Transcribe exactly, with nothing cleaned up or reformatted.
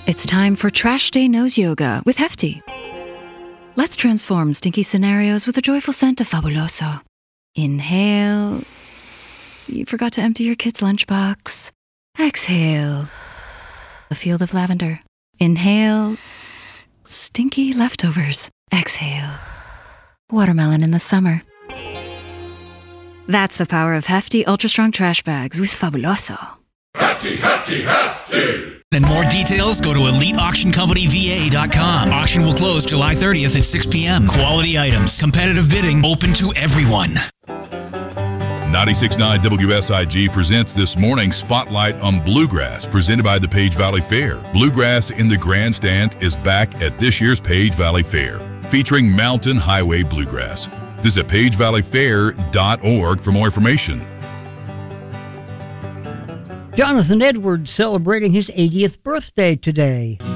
It's time for Trash Day Nose Yoga with Hefty. Let's transform stinky scenarios with the joyful scent of Fabuloso. Inhale. You forgot to empty your kid's lunchbox. Exhale. A field of lavender. Inhale. Stinky leftovers. Exhale. Watermelon in the summer. That's the power of Hefty Ultra Strong Trash Bags with Fabuloso. Hefty, hefty, hefty! And more details, go to elite auction company v a dot com. Auction will close July thirtieth at six p.m. Quality items, competitive bidding, open to everyone. ninety-six point nine W S I G presents this morning's Spotlight on Bluegrass, presented by the Page Valley Fair. Bluegrass in the Grandstand is back at this year's Page Valley Fair, featuring Mountain Highway Bluegrass. Visit page valley fair dot org for more information. Jonathan Edwards celebrating his eightieth birthday today.